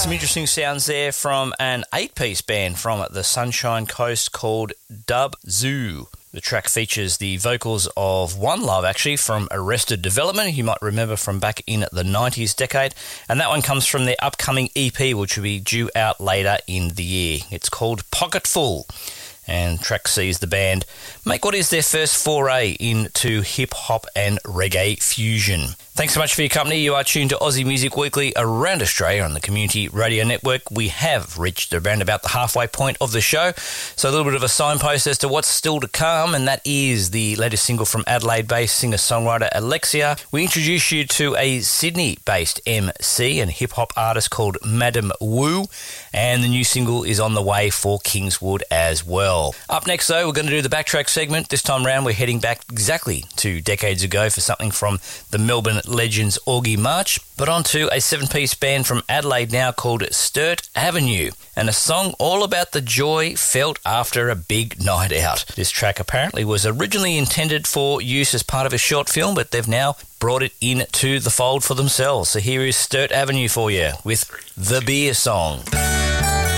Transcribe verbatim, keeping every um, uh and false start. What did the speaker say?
Some interesting sounds there from an eight-piece band from the Sunshine Coast called Dub Zoo. The track features the vocals of One Love, actually, from Arrested Development, you might remember from back in the nineties decade. And that one comes from their upcoming E P, which will be due out later in the year. It's called Pocketful. And track sees the band make what is their first foray into hip-hop and reggae fusion. Thanks so much for your company. You are tuned to Aussie Music Weekly around Australia on the Community Radio Network. We have reached around about the halfway point of the show, so a little bit of a signpost as to what's still to come, and that is the latest single from Adelaide-based singer-songwriter Alexia. We introduce you to a Sydney-based M C and hip-hop artist called Madam Wu, and the new single is on the way for Kingswood as well. Up next, though, we're going to do the Backtrack segment. This time round, we're heading back exactly two decades ago for something from the Melbourne Legends Augie March, but onto a seven-piece band from Adelaide now called Sturt Avenue, and a song all about the joy felt after a big night out. This track apparently was originally intended for use as part of a short film, but they've now brought it into the fold for themselves. So here is Sturt Avenue for you with The Beer Song.